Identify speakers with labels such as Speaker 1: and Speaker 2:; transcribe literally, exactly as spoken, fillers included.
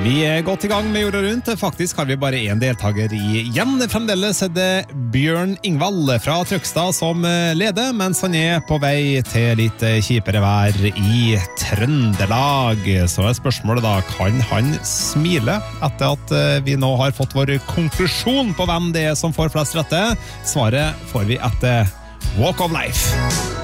Speaker 1: Vi er godt i gang med jorda rundt. Faktisk har vi bare en deltaker igjen. Fremdeles er det Bjørn Ingvald fra Trøgstad som leder, mens han er på vei til litt kjipere vær i Trøndelag. Så er spørsmålet da, kan han smile etter at vi nå har fått vår konklusjon på hvem det er som får flest rette? Svaret får vi etter Walk of Life.